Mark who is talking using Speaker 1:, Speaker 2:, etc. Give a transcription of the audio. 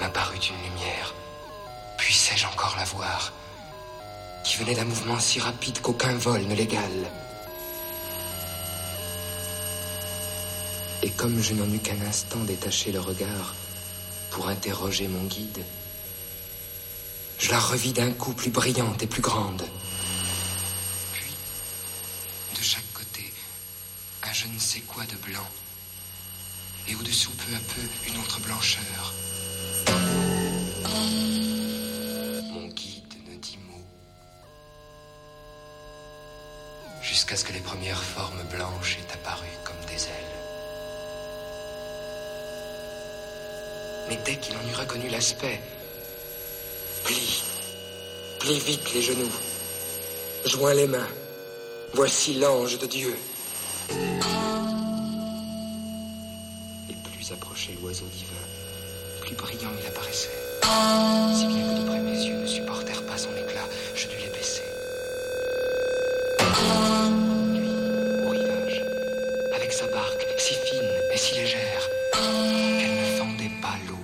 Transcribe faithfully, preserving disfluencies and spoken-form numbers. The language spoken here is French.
Speaker 1: m'apparut une lumière. Puissais-je encore la voir, qui venait d'un mouvement si rapide qu'aucun vol ne l'égale. Et comme je n'en eus qu'un instant détaché le regard pour interroger mon guide, je la revis d'un coup plus brillante et plus grande. Puis, de chaque côté, un je ne sais quoi de blanc, et au-dessous, peu à peu, une autre blancheur. Mon guide ne dit mot, jusqu'à ce que les premières formes blanches aient apparu comme des ailes. Mais dès qu'il en eut reconnu l'aspect, plie, plie vite les genoux, joins les mains, voici l'ange de Dieu. Et plus approchait l'oiseau divin, plus brillant il apparaissait, si bien que de près mes yeux ne supportèrent pas son éclat, je dus les baisser. Lui, au rivage, avec sa barque si fine et si légère qu'elle ne fendait pas l'eau.